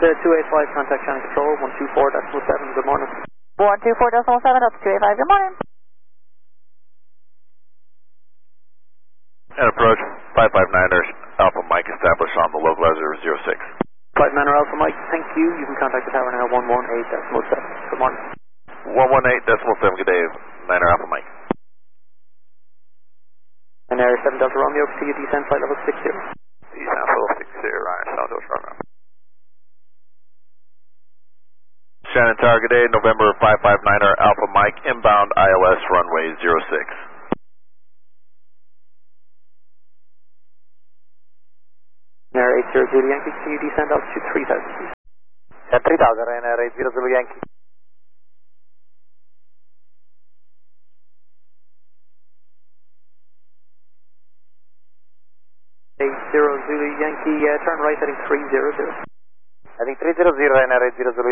285, contact channel control, 124.7, good morning. 124.7, that's 285, good morning. And approach 559ers, Alpha Mike established on the localizer 06. 59er Alpha Mike, thank you. You can contact the tower now, 118.7, good morning. 118.7, good day, 9er Alpha Mike. And Air 7 Delta Romeo, proceed descent flight level 60. Descent level 60, right, South Delta Romeo. Shannon Tower, good day, November 559er Alpha Mike, inbound ILS runway 06. Air 800 Yankee, continue descend altitude 3000, please. 3000, Ryanair 800 Yankee. 80 Zulu Yankee, turn right heading 300. Heading 300, Ryanair 80